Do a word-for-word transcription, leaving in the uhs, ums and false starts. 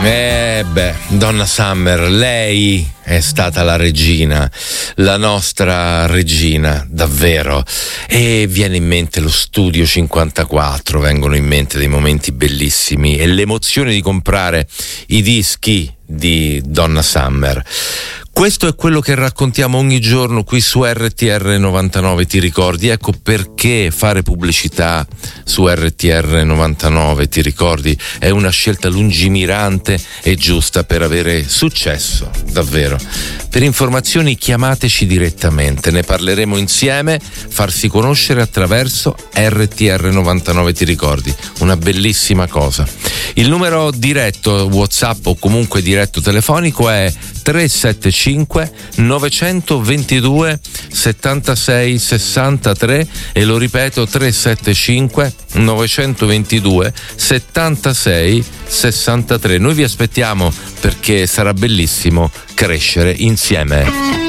Eh beh, Donna Summer, lei è stata la regina, la nostra regina, davvero. E viene in mente lo Studio cinquantaquattro, vengono in mente dei momenti bellissimi e l'emozione di comprare i dischi di Donna Summer. Questo è quello che raccontiamo ogni giorno qui su R T R novantanove, ti ricordi? Ecco perché fare pubblicità su R T R novantanove, ti ricordi? È una scelta lungimirante e giusta per avere successo, davvero. Per informazioni chiamateci direttamente, ne parleremo insieme, farsi conoscere attraverso R T R novantanove, ti ricordi? Una bellissima cosa. Il numero diretto WhatsApp o comunque diretto telefonico è tre sette cinque nove due due settantasei sessantatré e lo ripeto tre sette cinque nove due due settantasei sessantatré. Noi vi aspettiamo perché sarà bellissimo crescere insieme.